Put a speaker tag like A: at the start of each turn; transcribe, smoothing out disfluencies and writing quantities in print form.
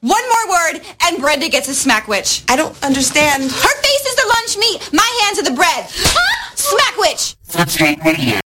A: One more word, and Brenda gets a smack witch.
B: I don't understand.
A: Her face is the lunch meat. My hands are the bread. Smack witch.
C: Footscape Radio.